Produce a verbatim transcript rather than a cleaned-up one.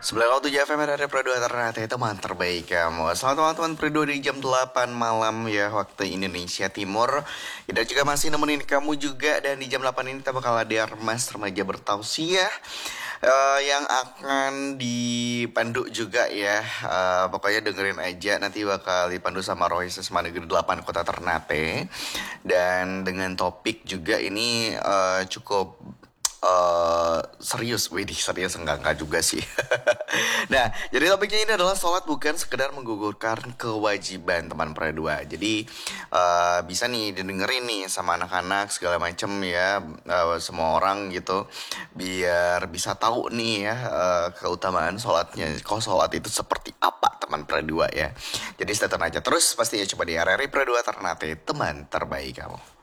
sembilan puluh tujuh F M dari Pro dua Ternate, teman terbaik kamu. Selamat teman-teman Pro dua di jam delapan malam ya waktu Indonesia Timur. Kita juga masih nemenin kamu juga. Dan di jam delapan ini kita bakal ada Mas Remaja Bertausiah uh, yang akan dipandu juga ya. Uh, pokoknya dengerin aja, nanti bakal dipandu sama Roy Sesma Negeri delapan Kota Ternate. Dan dengan topik juga ini uh, cukup Uh, serius, widih serius enggak enggak juga sih. Nah, jadi topiknya ini adalah sholat bukan sekedar menggugurkan kewajiban teman Pro dua. Jadi uh, bisa nih didengerin nih sama anak-anak segala macem ya, uh, semua orang gitu, biar bisa tahu nih ya uh, keutamaan sholatnya. Kalau sholat itu seperti apa teman Pro dua ya. Jadi stay tune aja terus pasti ya, coba di R R I Pro dua Ternate, teman terbaik kamu.